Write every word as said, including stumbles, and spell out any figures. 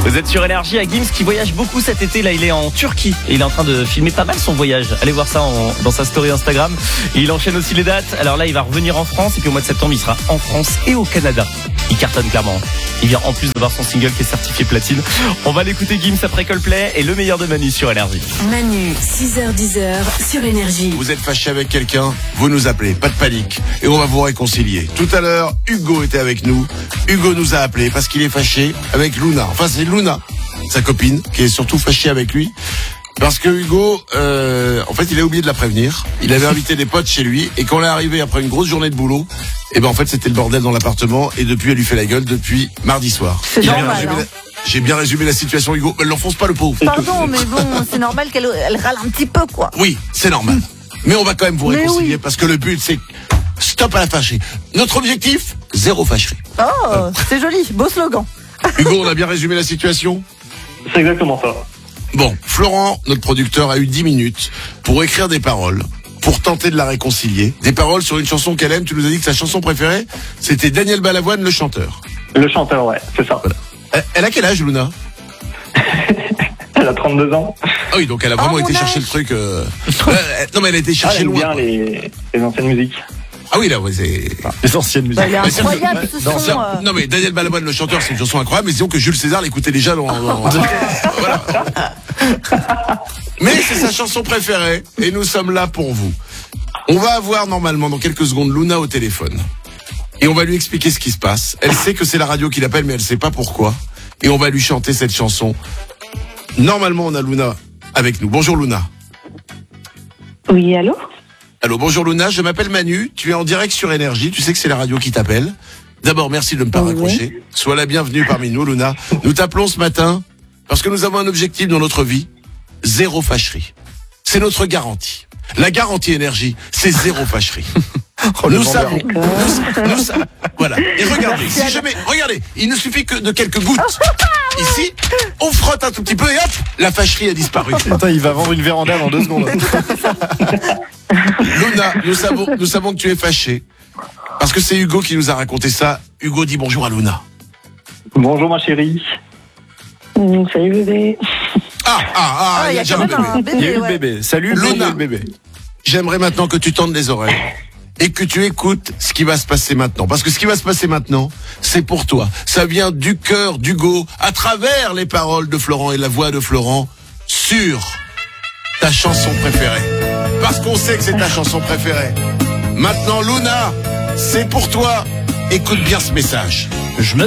Vous êtes sur Énergie, à Gims qui voyage beaucoup cet été. Là, il est en Turquie et il est en train de filmer pas mal son voyage. Allez voir ça en, dans sa story Instagram. Et il enchaîne aussi les dates. Alors là, il va revenir en France et puis au mois de septembre, il sera en France et au Canada. Il cartonne clairement. Il vient en plus d'avoir son single qui est certifié platine. On va l'écouter Gims après Coldplay et le meilleur de Manu sur Énergie. Manu, six heures dix sur Énergie. Vous êtes fâché avec quelqu'un, vous nous appelez, pas de panique. Et on va vous réconcilier. Tout à l'heure, Hugo était avec nous. Hugo nous a appelé parce qu'il est fâché avec Luna. Enfin, c'est Luna, sa copine, qui est surtout fâchée avec lui. Parce que Hugo, euh, en fait, il a oublié de la prévenir. Il avait invité des potes chez lui. Et quand elle est arrivée après une grosse journée de boulot, et ben en fait, c'était le bordel dans l'appartement. Et depuis, elle lui fait la gueule depuis mardi soir. C'est J'ai normal, bien, hein. la... J'ai bien résumé la situation, Hugo. Elle l'enfonce pas le pauvre. Pardon, mais bon, c'est normal qu'elle elle râle un petit peu, quoi. Oui, c'est normal. Mais on va quand même vous Mais réconcilier oui. parce que le but, c'est stop à la fâcherie. Notre objectif, zéro fâcherie. Oh, c'est joli, beau slogan. Hugo, on a bien résumé la situation ? C'est exactement ça. Bon, Florent, notre producteur, a eu dix minutes pour écrire des paroles, pour tenter de la réconcilier. Des paroles sur une chanson qu'elle aime. Tu nous as dit que sa chanson préférée, c'était Daniel Balavoine, le chanteur. Le chanteur, ouais, c'est ça. Voilà. Elle, elle a quel âge, Luna ? Elle a trente-deux ans. Ah oui, donc elle a vraiment Oh, été mon chercher âge. le truc... Euh... euh, non, mais elle a été Ah, chercher elle aime loin. bien quoi. les, les anciennes musiques. Ah oui, là, ouais, c'est... Les anciennes musiques. Bah, il est Mais c'est- incroyable, ce Non, son. c'est- euh. non mais Daniel Balavoine, le chanteur, c'est une chanson incroyable, mais disons que Jules César l'écoutait déjà dans... dans- Voilà. Mais c'est sa chanson préférée, et nous sommes là pour vous. On va avoir normalement dans quelques secondes Luna au téléphone. Et on va lui expliquer ce qui se passe. Elle sait que c'est la radio qui l'appelle, mais elle sait pas pourquoi. Et on va lui chanter cette chanson. Normalement, on a Luna avec nous. Bonjour Luna. Oui, allô? Allô, bonjour Luna, je m'appelle Manu, tu es en direct sur Énergie, tu sais que c'est la radio qui t'appelle. D'abord, merci de ne pas Oui. raccrocher. Sois la bienvenue parmi nous, Luna. Nous t'appelons ce matin parce que nous avons un objectif dans notre vie, zéro fâcherie. C'est notre garantie. La garantie Énergie, c'est zéro fâcherie. nous savons, nous, nous sa- voilà. Et regardez, si jamais, regardez, il ne suffit que de quelques gouttes. Ici, on frotte un tout petit peu et hop, la fâcherie a disparu. Attends, il va vendre une véranda dans deux secondes. Luna, nous savons, nous savons que tu es fâché. Parce que c'est Hugo qui nous a raconté ça. Hugo dit bonjour à Luna. Bonjour ma chérie. Mmh, salut bébé. Ah, ah, ah, Ah, il y a déjà quand un même bébé. un bébé. Il y a eu le ouais. bébé. Salut, Luna. il y a eu le bébé. J'aimerais maintenant que tu tendes les oreilles et que tu écoutes ce qui va se passer maintenant. Parce que ce qui va se passer maintenant, c'est pour toi. Ça vient du cœur d'Hugo, à travers les paroles de Florent et la voix de Florent, sur ta chanson préférée. Parce qu'on sait que c'est ta chanson préférée. Maintenant, Luna, c'est pour toi. Écoute bien ce message. Je me